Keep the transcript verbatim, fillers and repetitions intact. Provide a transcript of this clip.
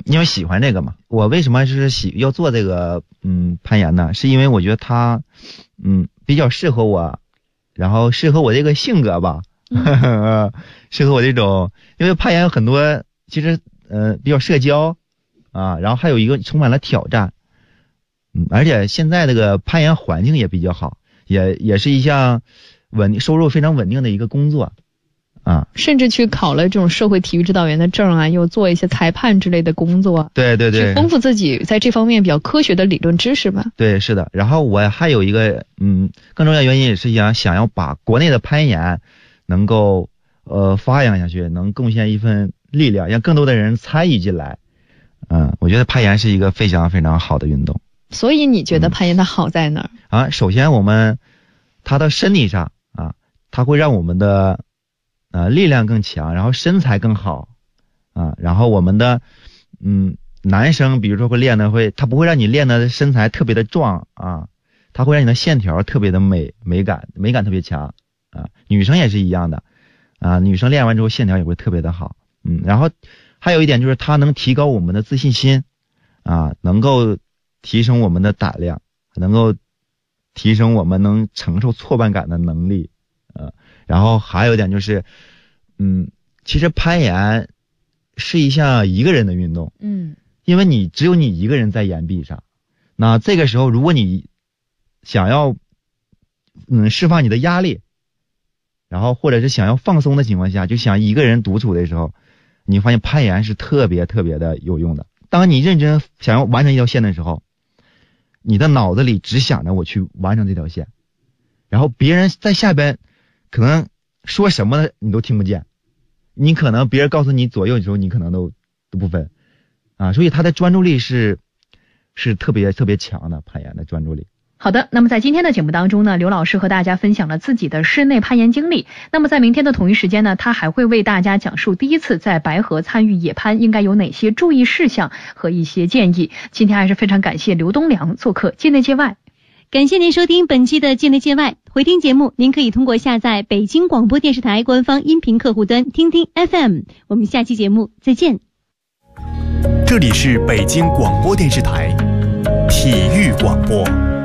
因为喜欢这个嘛。我为什么是喜要做这个嗯攀岩呢？是因为我觉得它嗯比较适合我，然后适合我这个性格吧，嗯、适合我这种，因为攀岩有很多其实呃比较社交啊，然后还有一个充满了挑战，嗯，而且现在这个攀岩环境也比较好，也也是一项稳定收入非常稳定的一个工作。啊， 甚至去考了这种社会体育指导员的证啊，又做一些裁判之类的工作。 对对对， 去丰富自己在这方面比较科学的理论知识吧。 对，是的。然后我还有一个嗯更重要的原因也是想想要把国内的攀岩能够呃发扬下去，能贡献一份力量，让更多的人参与进来。嗯，我觉得攀岩是一个非常非常好的运动。 所以你觉得攀岩它好在哪儿？ 嗯、啊，首先我们它的身体上啊，它会让我们的呃，力量更强，然后身材更好啊，然后我们的嗯男生比如说会练的会，他不会让你练的身材特别的壮啊，他会让你的线条特别的美美感美感特别强啊，女生也是一样的啊，女生练完之后线条也会特别的好，嗯，然后还有一点就是它能提高我们的自信心啊，能够提升我们的胆量，能够提升我们能承受挫败感的能力。呃，然后还有一点就是，嗯，其实攀岩是一项一个人的运动， 嗯， 因为你只有你一个人在岩壁上，那这个时候如果你想要嗯释放你的压力，然后或者是想要放松的情况下，就想一个人独处的时候，你发现攀岩是特别特别的有用的。当你认真想要完成一条线的时候，你的脑子里只想着我去完成这条线，然后别人在下边可能说什么你都听不见，你可能别人告诉你左右的时候你可能都都不分啊，所以他的专注力是是特别特别强的，攀岩的专注力。 好的，那么在今天的节目当中呢，刘老师和大家分享了自己的室内攀岩经历。那么在明天的同一时间呢，他还会为大家讲述第一次在白河参与野攀应该有哪些注意事项和一些建议。今天还是非常感谢刘东良做客界内界外。 感谢您收听本期的界内界外，回听节目您可以通过下载北京广播电视台官方音频客户端听听 F M。 我们下期节目再见。 这里是北京广播电视台体育广播。